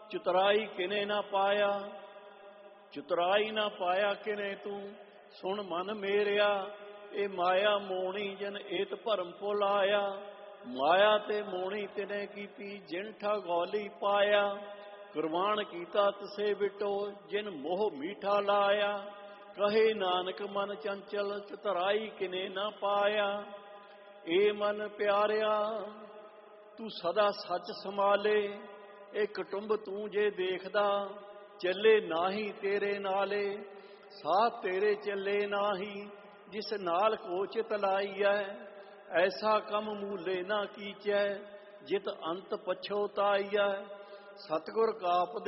ਚੁਤਰਾਈ ਕਿਨੇ ਨਾ ਪਾਇਆ, ਚੁਤਰਾਈ ਨਾ ਪਾਇਆ ਕਿਨੇ ਤੂੰ। ਸੁਣ ਮਨ ਮੇਰਿਆ ਇਹ ਮਾਇਆ ਮੋਣੀ ਜਨ ਏਤ ਭਰਮ ਭੁਲ ਆਇਆ। ਮਾਇਆ ਤੇ ਮੋਣੀ ਤਿਨੇ ਕੀਤੀ ਜਿਨ ਠਗੌਲੀ ਪਾਇਆ। ਕੁਰਬਾਨ ਕੀਤਾ ਤਸੇ ਬਿਟੋ ਜਿਨ ਮੋਹ ਮੀਠਾ ਲਾਇਆ। ਕਹੇ ਨਾਨਕ ਮਨ ਚੰਚਲ ਚਤਰਾਈ ਕਿਨੇ ਨਾ ਪਾਇਆ। ਏ ਮਨ ਪਿਆਰਿਆ ਤੂੰ ਸਦਾ ਸੱਚ ਸੰਭਾਲੇ। ਇਹ ਕੁਟੁੰਬ ਤੂੰ ਜੇ ਦੇਖਦਾ ਚੱਲੇ ਨਾਹੀ ਤੇਰੇ ਨਾਲੇ। ਸਾਥ ਤੇਰੇ ਚੱਲੇ ਨਾਹੀ ਜਿਸ ਨਾਲ ਕੋ ਚਿਤ ਲਾਈਐ। ਐਸਾ ਕੰਮ ਮੂਲੇ ਨਾ ਕੀਚੈ ਜਿਤ ਅੰਤ ਪਛੋਤਾਈਐ। ਸਤਿਗੁਰ ਕਾ ਉਪਦੇਸ਼